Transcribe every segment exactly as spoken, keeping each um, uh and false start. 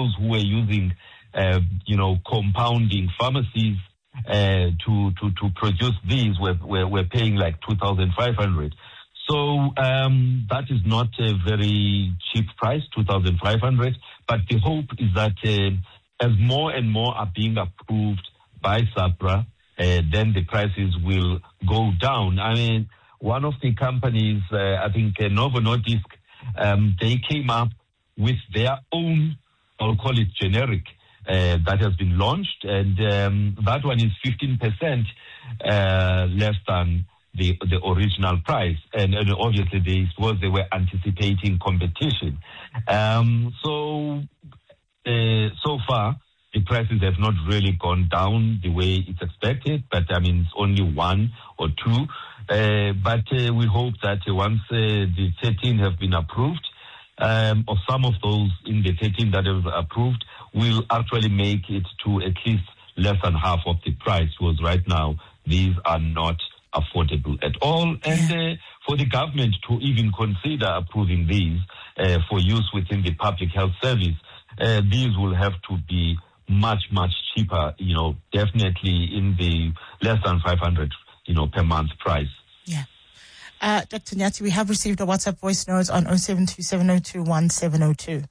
those who were using, uh, you know, compounding pharmacies uh, to, to, to produce these were, were, were paying like two thousand five hundred. So um, that is not a very cheap price, two thousand five hundred. But the hope is that uh, as more and more are being approved by SAHPRA, uh, then the prices will go down. I mean, one of the companies, uh, I think uh, Novo Nordisk, um, they came up with their own, I'll call it generic, uh, that has been launched, and um, that one is fifteen percent uh, less than the the original price, and, and obviously they suppose they were anticipating competition. Um, so uh, so far the prices have not really gone down the way it's expected, but I mean it's only one or two. Uh, but uh, we hope that uh, once uh, the thirteen have been approved, um, or some of those in the thirteen that have approved, will actually make it to at least less than half of the price, because right now these are not affordable at all. And uh, for the government to even consider approving these uh, for use within the public health service, uh, these will have to be much, much cheaper, you know, definitely in the less than five hundred, you know, per month price. Yeah. Uh, Doctor Nyati, we have received a WhatsApp voice note on oh seven two seven oh two one seven oh two.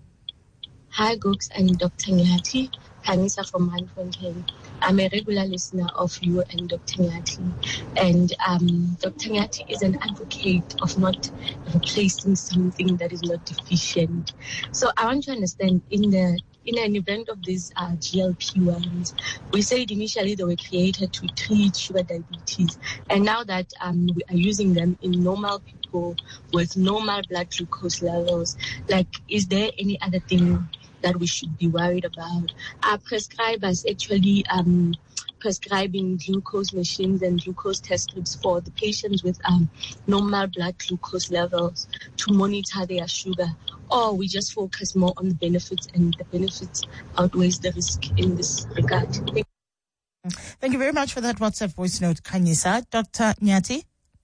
Hi, Gooks and Doctor Nyati. Kanisa from Manfontaine. I'm a regular listener of you and Doctor Nyati. And um, Doctor Nyati is an advocate of not replacing something that is not deficient. So I want to understand, in the in an event of these uh, G L P ones, we said initially they were created to treat sugar diabetes. And now that um, we are using them in normal people with normal blood glucose levels, like, is there any other thing that we should be worried about? Are prescribers actually um, prescribing glucose machines and glucose test strips for the patients with um, normal blood glucose levels to monitor their sugar? Or we just focus more on the benefits, and the benefits outweighs the risk in this regard? Thank you. Thank you very much for that WhatsApp voice note, Kanyisa. Doctor Nyati?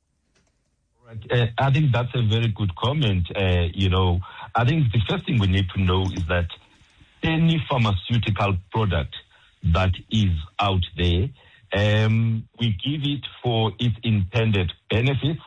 Right. Uh, I think that's a very good comment. Uh, you know, I think the first thing we need to know is that any pharmaceutical product that is out there, um, we give it for its intended benefits,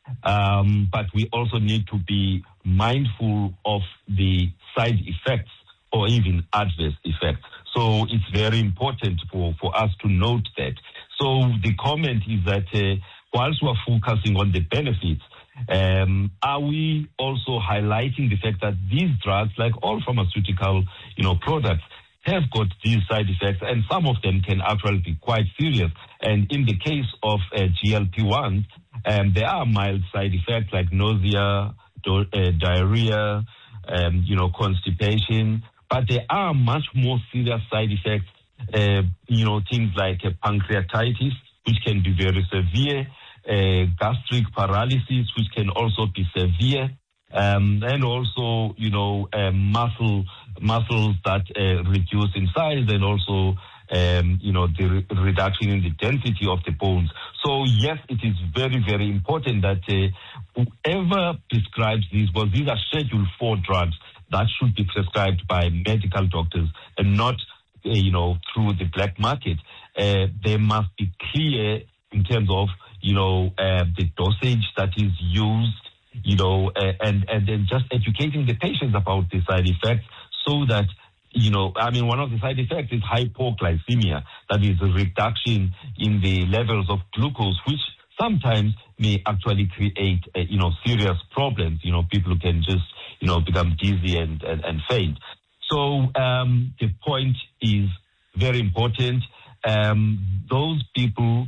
um, but we also need to be mindful of the side effects or even adverse effects. So it's very important for, for us to note that. So the comment is that uh, whilst we're focusing on the benefits, Um, are we also highlighting the fact that these drugs, like all pharmaceutical, you know, products, have got these side effects, and some of them can actually be quite serious. And in the case of uh, G L P one, um, there are mild side effects like nausea, do- uh, diarrhea, um, you know, constipation, but there are much more serious side effects, uh, you know, things like uh, pancreatitis, which can be very severe, Uh, gastric paralysis, which can also be severe, um, and also, you know, uh, muscle muscles that uh, reduce in size, and also, um, you know, the re- reduction in the density of the bones. So yes, it is very, very important that uh, whoever prescribes these, well, these are Schedule four drugs that should be prescribed by medical doctors and not, uh, you know, through the black market. Uh, they must be clear in terms of, you know, uh, the dosage that is used, you know, uh, and, and then just educating the patients about the side effects, so that, you know, I mean, one of the side effects is hypoglycemia, that is a reduction in the levels of glucose, which sometimes may actually create, uh, you know, serious problems. You know, people can just, you know, become dizzy and, and, and faint. So um, the point is very important. Um, those people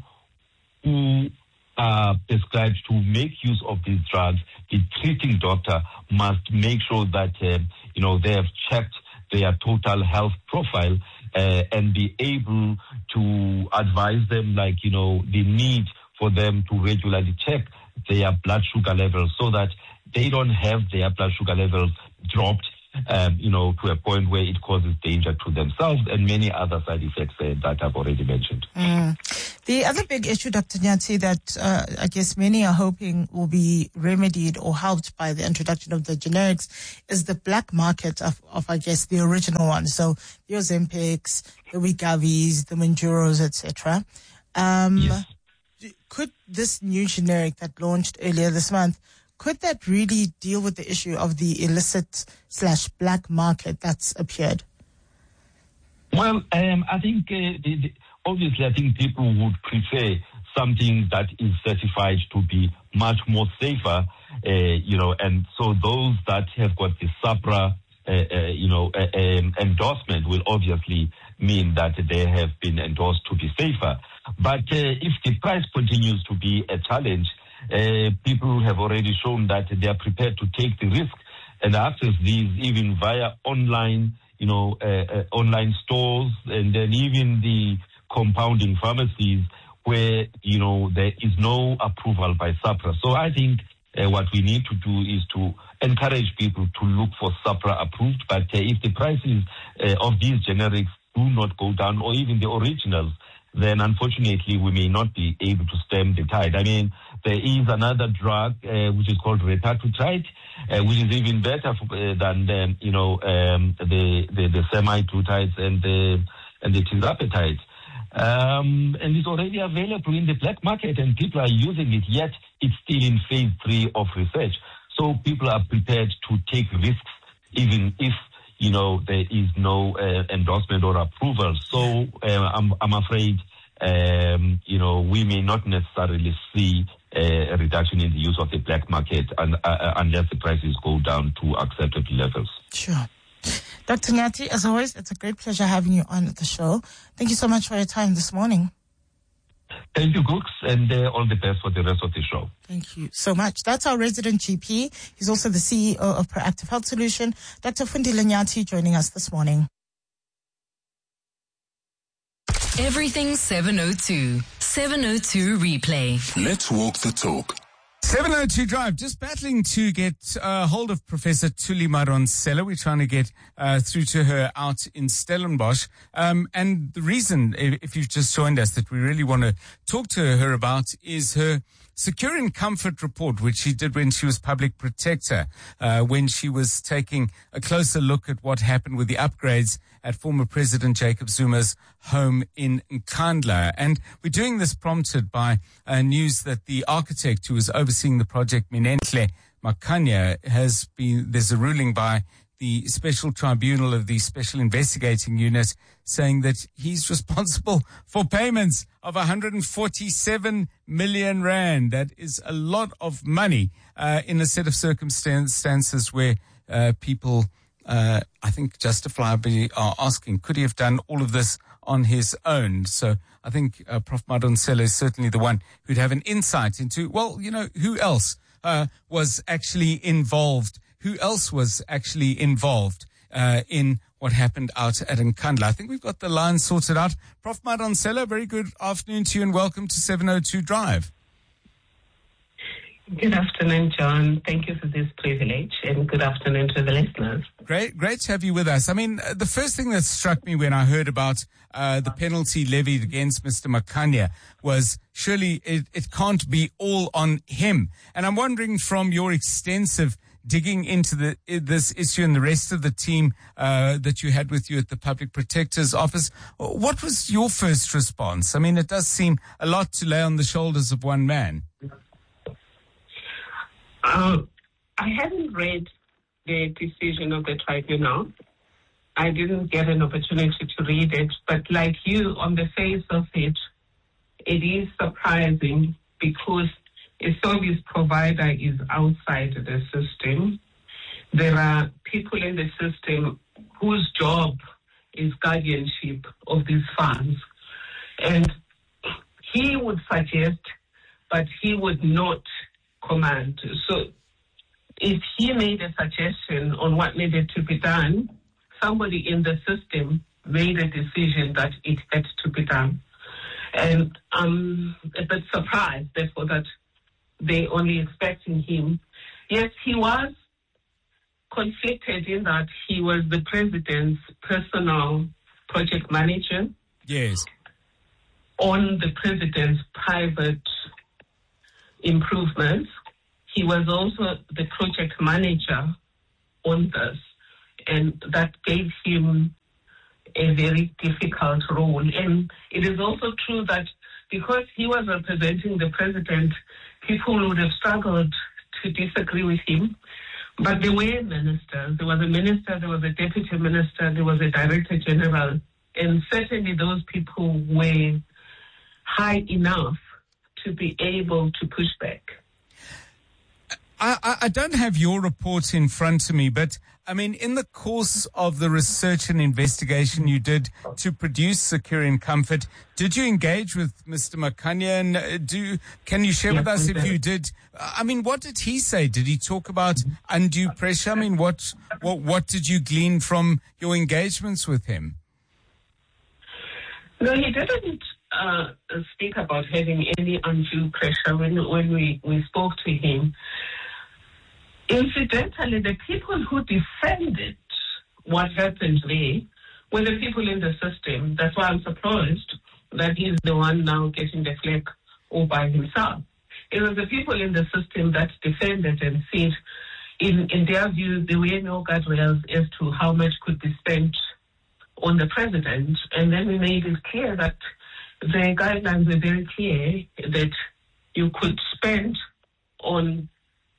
who are prescribed to make use of these drugs, the treating doctor must make sure that, uh, you know, they have checked their total health profile uh, and be able to advise them, like, you know, the need for them to regularly check their blood sugar levels, so that they don't have their blood sugar levels dropped, um, you know, to a point where it causes danger to themselves and many other side effects uh, that I've already mentioned. Mm. The other big issue, Doctor Nyati, that uh, I guess many are hoping will be remedied or helped by the introduction of the generics is the black market of, of I guess, the original ones. So the Ozempics, the Wegovy's, the Mounjaros, et cetera. Um, yes. Could this new generic that launched earlier this month, could that really deal with the issue of the illicit slash black market that's appeared? Well, um, I think uh, the, the, obviously I think people would prefer something that is certified to be much more safer, uh, you know, and so those that have got the SAHPRA, uh, uh, you know, uh, um, endorsement will obviously mean that they have been endorsed to be safer. But uh, if the price continues to be a challenge, uh, people have already shown that they are prepared to take the risk and access these even via online, you know, uh, uh, online stores, and then even the compounding pharmacies where, you know, there is no approval by SAHPRA. So I think uh, what we need to do is to encourage people to look for SAHPRA approved. But uh, if the prices uh, of these generics do not go down, or even the originals, then unfortunately we may not be able to stem the tide. I mean, there is another drug uh, which is called retatrutide, uh, which is even better for, uh, than the, you know um, the the, the semaglutides and the and the tirzepatide, um, and it's already available in the black market, and people are using it. Yet it's still in phase three of research. So people are prepared to take risks, even if, you know, there is no uh, endorsement or approval. So uh, I'm, I'm afraid, um, you know, we may not necessarily see uh, a reduction in the use of the black market un, uh, unless the prices go down to acceptable levels. Sure. Doctor Nyati, as always, it's a great pleasure having you on the show. Thank you so much for your time this morning. Thank you, Cooks, and uh, all the best for the rest of the show. Thank you so much. That's our resident G P. He's also the C E O of Proactive Health Solution, Doctor Fundile Nyati, joining us this morning. Everything seven oh two. seven oh two replay. Let's walk the talk. seven oh two Drive, just battling to get uh, hold of Professor Thuli Madonsela. We're trying to get uh, through to her out in Stellenbosch. Um, and the reason, if you've just joined us, that we really want to talk to her about is her Secure and Comfort report, which she did when she was public protector, uh, when she was taking a closer look at what happened with the upgrades at former President Jacob Zuma's home in Nkandla. And we're doing this prompted by uh, news that the architect who was overseeing the project, Minenhle Makanya, has been, there's a ruling by the Special Tribunal of the Special Investigating Unit saying that he's responsible for payments of one hundred forty-seven million rand. That is a lot of money uh, in a set of circumstances where uh, people, uh, I think, justifiably are asking, could he have done all of this on his own? So I think uh, Professor Madonsela is certainly the one who'd have an insight into, well, you know, who else uh, was actually involved Who else was actually involved uh, in what happened out at Nkandla? I think we've got the line sorted out. Professor Madonsela, very good afternoon to you and welcome to seven oh two Drive. Good afternoon, John. Thank you for this privilege, and good afternoon to the listeners. Great, great to have you with us. I mean, the first thing that struck me when I heard about uh, the penalty levied against Mister Makanya was surely it, it can't be all on him. And I'm wondering, from your extensive digging into the this issue and the rest of the team uh, that you had with you at the Public Protector's Office, what was your first response? I mean, it does seem a lot to lay on the shoulders of one man. Um, I haven't read the decision of the tribunal. I didn't get an opportunity to read it, but like you, on the face of it, it is surprising because a service provider is outside the system. There are people in the system whose job is guardianship of these funds. And he would suggest, but he would not command. So if he made a suggestion on what needed to be done, somebody in the system made a decision that it had to be done. And I'm a bit surprised, therefore, that they only expecting him. Yes, he was conflicted in that he was the president's personal project manager. Yes. on the president's private improvements. He was also the project manager on this, and that gave him a very difficult role. And it is also true that because he was representing the president, people would have struggled to disagree with him. But there were ministers. There was a minister, there was a deputy minister, there was a director general. And certainly those people were high enough to be able to push back. I, I don't have your report in front of me, but I mean, in the course of the research and investigation you did to produce Secure and Comfort, did you engage with Mister Makhanya? And do can you share yes, with us if you did? I mean, what did he say? Did he talk about undue pressure? I mean, what what what did you glean from your engagements with him? No, he didn't uh, speak about having any undue pressure when when we, we spoke to him. Incidentally, the people who defended what happened there were the people in the system. That's why I'm surprised that he's the one now getting the flag all by himself. It was the people in the system that defended and said, in, in their view, there were no guardrails as to how much could be spent on the president. And then we made it clear that the guidelines were very clear that you could spend on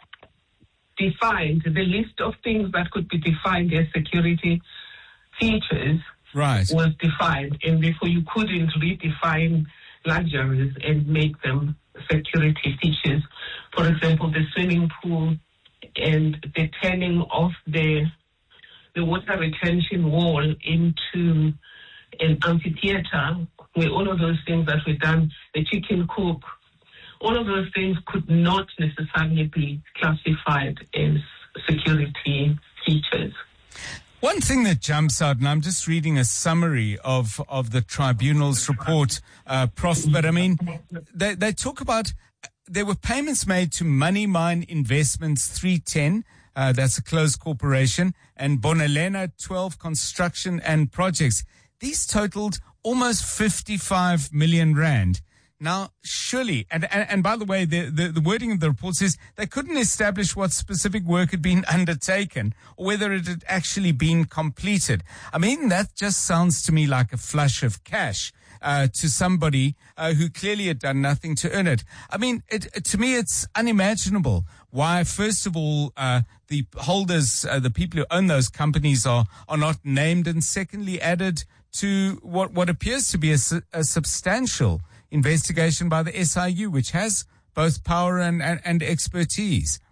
defined, the list of things that could be defined as security features right. was defined, and therefore you couldn't redefine luxuries and make them security features. For example, the swimming pool and the turning of the the water retention wall into an amphitheater, where all of those things that were done, the chicken coop, all of those things could not necessarily be classified as security features. One thing that jumps out, and I'm just reading a summary of, of the tribunal's report, uh, Prof, but I mean, they, they talk about there were payments made to Money Mine Investments three ten, uh, that's a closed corporation, and Bonelena twelve Construction and Projects. These totaled almost fifty-five million rand. Now, surely, and, and, and by the way, the, the, the wording of the report says they couldn't establish what specific work had been undertaken or whether it had actually been completed. I mean, that just sounds to me like a flush of cash uh, to somebody uh, who clearly had done nothing to earn it. I mean, it, it, to me, it's unimaginable why, first of all, uh, the holders, uh, the people who own those companies are, are not named, and secondly, added to what, what appears to be a, a substantial investigation by the S I U, which has both power and, and, and expertise.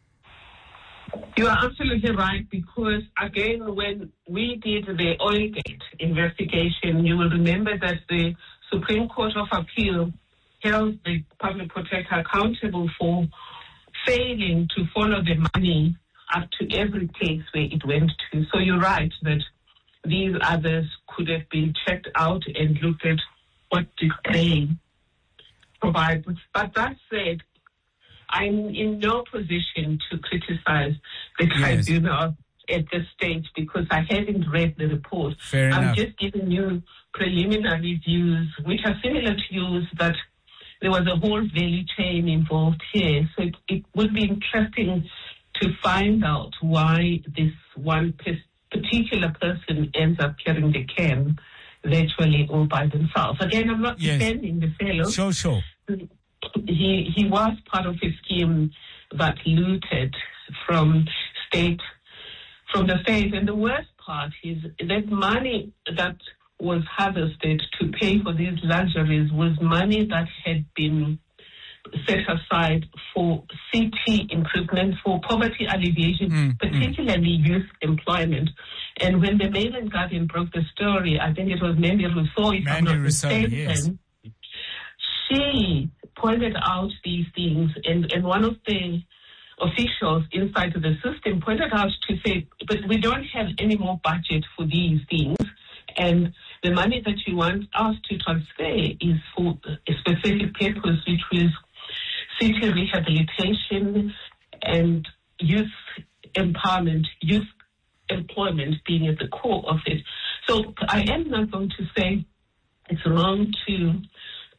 You are absolutely right, because again, when we did the Oilgate investigation, you will remember that the Supreme Court of Appeal held the public protector accountable for failing to follow the money up to every place where it went to. So you're right that these others could have been checked out and looked at what did they provide. But that said, I'm in no position to criticize the Yes. tribunal at this stage because I haven't read the report. Fair I'm enough. just giving you preliminary views, which are similar to yours, that there was a whole value chain involved here. So it, it would be interesting to find out why this one pe- particular person ends up carrying the can virtually all by themselves. Again, I'm not Yes. defending the fellow. Sure, sure. He he was part of a scheme that looted from state from the state, and the worst part is that money that was harvested to pay for these luxuries was money that had been set aside for C T improvement, for poverty alleviation, Mm, particularly mm. youth employment. And when the Mail and Guardian broke the story, I think it was Mandy Rousseau, if I'm Mandy not Rousseau, mistaken, yes. she pointed out these things, and, and one of the officials inside the system pointed out to say, but we don't have any more budget for these things, and the money that you want us to transfer is for a specific purpose, which was city rehabilitation and youth empowerment, youth employment being at the core of it. So I am not going to say it's wrong to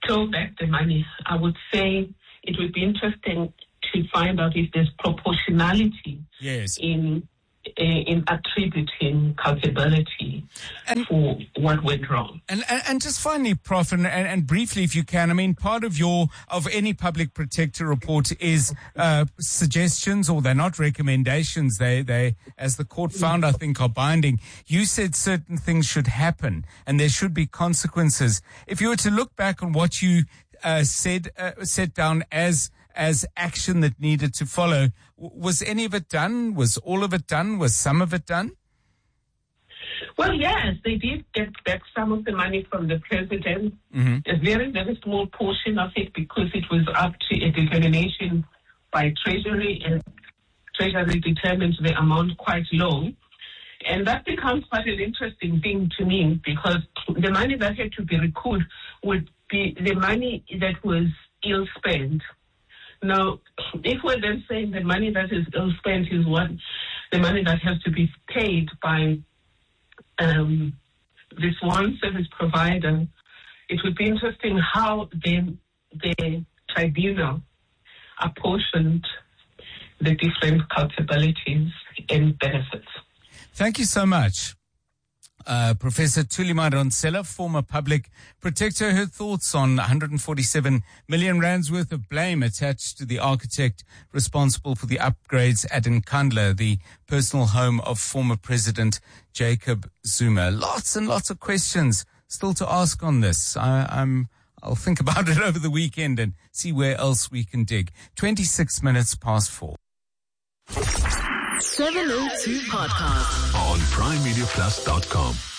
claw back the money, I would say it would be interesting to find out if there's proportionality yes. in in attributing culpability and, for what went wrong. And, and, and just finally, Prof, and, and, and briefly, if you can, I mean, part of your, of any public protector report is uh, suggestions, or they're not recommendations. They, they, as the court found, I think, are binding. You said certain things should happen and there should be consequences. If you were to look back on what you uh, said, uh, set down as as action that needed to follow, was any of it done? Was all of it done? Was some of it done? Well, yes, they did get back some of the money from the president, mm-hmm. a very, very small portion of it, because it was up to a determination by Treasury, and Treasury determined the amount quite low. And that becomes quite an interesting thing to me, because the money that had to be recouped would be the money that was ill-spent. Now, if we're then saying the money that is ill-spent is what the money that has to be paid by um, this one service provider, it would be interesting how then the tribunal apportioned the different culpabilities and benefits. Thank you so much. Uh, Professor Thuli Madonsela, former public protector, her thoughts on one hundred forty-seven million rands worth of blame attached to the architect responsible for the upgrades at Nkandla, the personal home of former President Jacob Zuma. Lots and lots of questions still to ask on this. I, I'm, I'll think about it over the weekend and see where else we can dig. twenty-six minutes past four. seven oh two Podcast on prime media plus dot com.